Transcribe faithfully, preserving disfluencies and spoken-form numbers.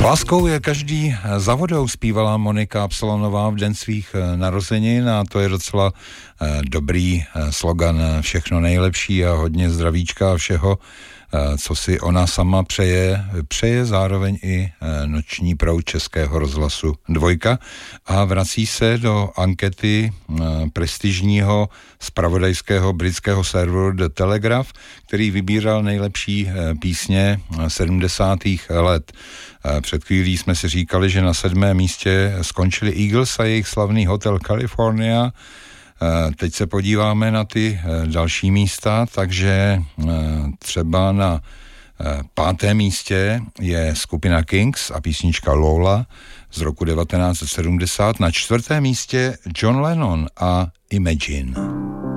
láskou je každý za vodou, zpívala Monika Absalonová v den svých narozenin a to je docela dobrý slogan, všechno nejlepší a hodně zdravíčka a všeho, co si ona sama přeje, přeje zároveň i noční proud Českého rozhlasu Dvojka a vrací se do ankety prestižního zpravodajského britského serveru The Telegraph, který vybíral nejlepší písně sedmdesátých let. Před chvílí jsme si říkali, že na sedmém místě skončili Eagles a jejich slavný Hotel California. Teď se podíváme na ty další místa, takže třeba na pátém místě je skupina Kings a písnička Lola z roku devatenáct set sedmdesát. Na čtvrtém místě John Lennon a Imagine.